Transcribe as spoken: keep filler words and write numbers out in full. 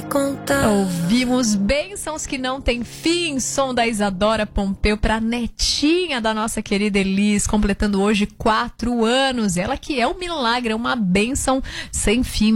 contar. Ouvimos Bênçãos que Não Tem Fim, som da Isadora Pompeu pra netinha da nossa querida Elis, completando hoje quatro anos. Ela que é um milagre, é uma bênção sem fim.